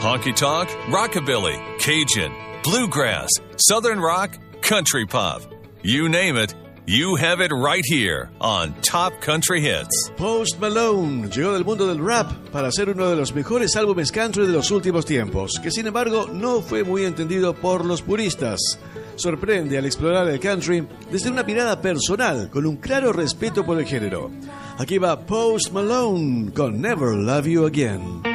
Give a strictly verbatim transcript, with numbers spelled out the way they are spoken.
Honky tonk, rockabilly, Cajun, bluegrass, southern rock, country pop. You name it, you have it right here on Top Country Hits. Post Malone llegó del mundo del rap para ser uno de los mejores álbumes country de los últimos tiempos, que sin embargo no fue muy entendido por los puristas. Sorprende al explorar el country desde una mirada personal, con un claro respeto por el género. Aquí va Post Malone con Never Love You Again.